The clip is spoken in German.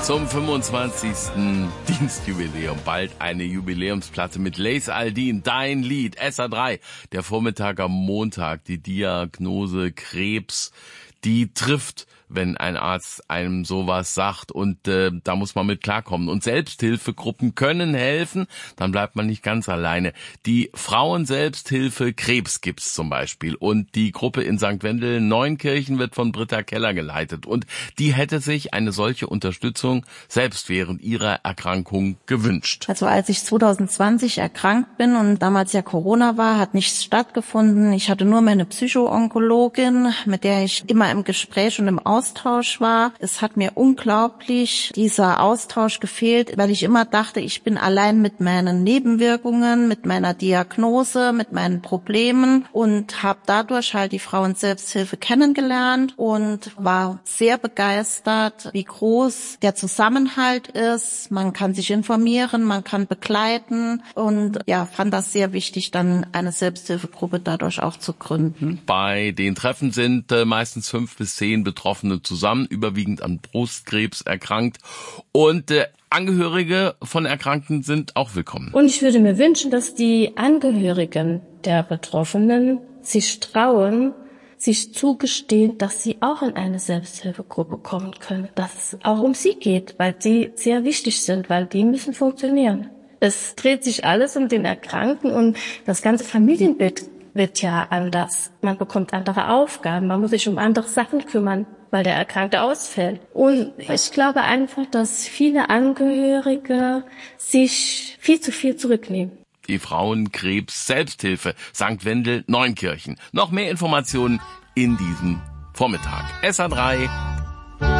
Zum 25. Dienstjubiläum bald eine Jubiläumsplatte mit Lace Aldin, Dein Lied, SA3. Der Vormittag am Montag, die Diagnose Krebs, die trifft, wenn ein Arzt einem sowas sagt, und da muss man mit klarkommen. Und Selbsthilfegruppen können helfen, dann bleibt man nicht ganz alleine. Die Frauenselbsthilfe Krebs gibt's zum Beispiel, und die Gruppe in St. Wendel Neunkirchen wird von Britta Keller geleitet, und die hätte sich eine solche Unterstützung selbst während ihrer Erkrankung gewünscht. Also als ich 2020 erkrankt bin und damals ja Corona war, hat nichts stattgefunden. Ich hatte nur meine Psycho-Onkologin, mit der ich immer im Gespräch und im Austausch war. Es hat mir unglaublich dieser Austausch gefehlt, weil ich immer dachte, ich bin allein mit meinen Nebenwirkungen, mit meiner Diagnose, mit meinen Problemen, und habe dadurch halt die Frauenselbsthilfe kennengelernt und war sehr begeistert, wie groß der Zusammenhalt ist. Man kann sich informieren, man kann begleiten, und ja, fand das sehr wichtig, dann eine Selbsthilfegruppe dadurch auch zu gründen. Bei den Treffen sind meistens 5 bis 10 Betroffene zusammen, überwiegend an Brustkrebs erkrankt, und Angehörige von Erkrankten sind auch willkommen. Und ich würde mir wünschen, dass die Angehörigen der Betroffenen sich trauen, sich zugestehen, dass sie auch in eine Selbsthilfegruppe kommen können, dass es auch um sie geht, weil die sehr wichtig sind, weil die müssen funktionieren. Es dreht sich alles um den Erkrankten, und das ganze Familienbild wird ja anders. Man bekommt andere Aufgaben, man muss sich um andere Sachen kümmern, weil der Erkrankte ausfällt. Und ich glaube einfach, dass viele Angehörige sich viel zu viel zurücknehmen. Die Frauenkrebs-Selbsthilfe St. Wendel Neunkirchen. Noch mehr Informationen in diesem Vormittag. SA3